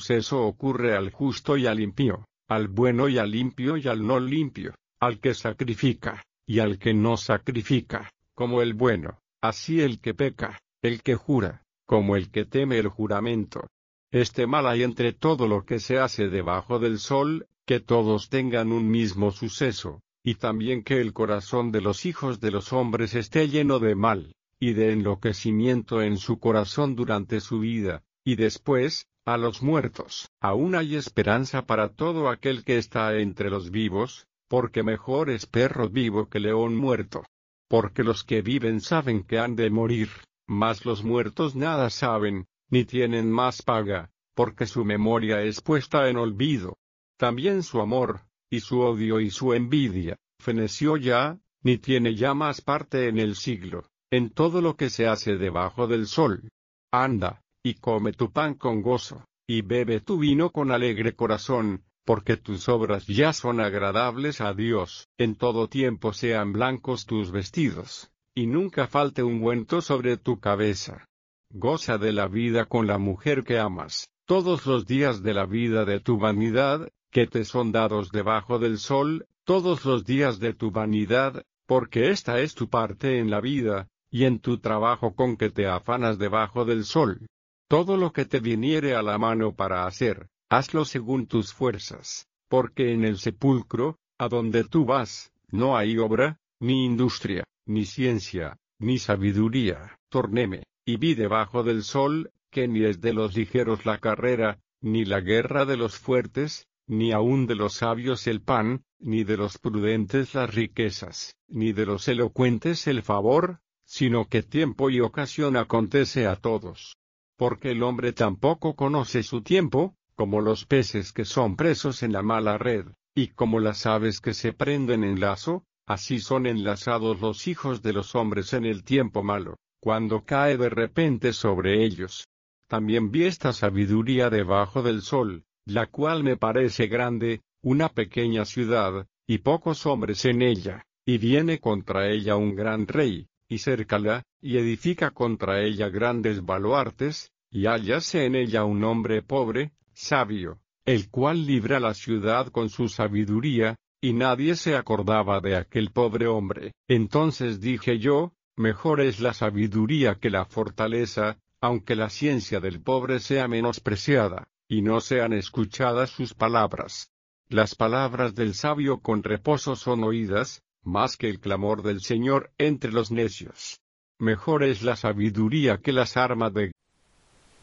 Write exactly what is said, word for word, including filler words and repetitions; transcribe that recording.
suceso ocurre al justo y al impío, al bueno y al limpio y al no limpio, al que sacrifica, y al que no sacrifica, como el bueno, así el que peca, el que jura, como el que teme el juramento. Este mal hay entre todo lo que se hace debajo del sol, que todos tengan un mismo suceso, y también que el corazón de los hijos de los hombres esté lleno de mal, y de enloquecimiento en su corazón durante su vida, y después, a los muertos. Aún hay esperanza para todo aquel que está entre los vivos, porque mejor es perro vivo que león muerto. Porque los que viven saben que han de morir, mas los muertos nada saben, ni tienen más paga, porque su memoria es puesta en olvido. También su amor, y su odio y su envidia, feneció ya, ni tiene ya más parte en el siglo, en todo lo que se hace debajo del sol. Anda, y come tu pan con gozo, y bebe tu vino con alegre corazón, porque tus obras ya son agradables a Dios. En todo tiempo sean blancos tus vestidos, y nunca falte ungüento sobre tu cabeza. Goza de la vida con la mujer que amas, todos los días de la vida de tu vanidad, que te son dados debajo del sol, todos los días de tu vanidad, porque esta es tu parte en la vida, y en tu trabajo con que te afanas debajo del sol. Todo lo que te viniere a la mano para hacer, hazlo según tus fuerzas, porque en el sepulcro, a donde tú vas, no hay obra, ni industria, ni ciencia, ni sabiduría. Tornéme, y vi debajo del sol, que ni es de los ligeros la carrera, ni la guerra de los fuertes, ni aun de los sabios el pan, ni de los prudentes las riquezas, ni de los elocuentes el favor, sino que tiempo y ocasión acontece a todos. Porque el hombre tampoco conoce su tiempo, como los peces que son presos en la mala red, y como las aves que se prenden en lazo, así son enlazados los hijos de los hombres en el tiempo malo, cuando cae de repente sobre ellos. También vi esta sabiduría debajo del sol, la cual me parece grande, una pequeña ciudad, y pocos hombres en ella, y viene contra ella un gran rey, y cércala, y edifica contra ella grandes baluartes, y hállase en ella un hombre pobre, sabio, el cual libra la ciudad con su sabiduría, y nadie se acordaba de aquel pobre hombre. Entonces dije yo, mejor es la sabiduría que la fortaleza, aunque la ciencia del pobre sea menospreciada, y no sean escuchadas sus palabras. Las palabras del sabio con reposo son oídas, más que el clamor del Señor entre los necios. Mejor es la sabiduría que las armas de